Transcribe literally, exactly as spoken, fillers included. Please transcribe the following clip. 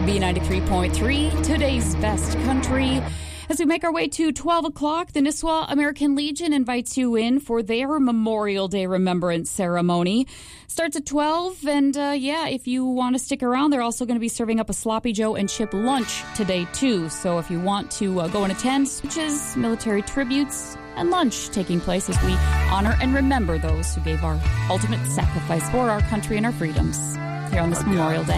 B ninety-three point three, today's best country. As we make our way to twelve o'clock, the Nisswa American Legion invites you in for their Memorial Day Remembrance Ceremony. Starts at twelve, and uh, yeah, if you want to stick around, they're also going to be serving up a Sloppy Joe and chip lunch today, too. So if you want to uh, go and attend, speeches, military tributes, and lunch taking place as we honor and remember those who gave our ultimate sacrifice for our country and our freedoms here on this Memorial Day.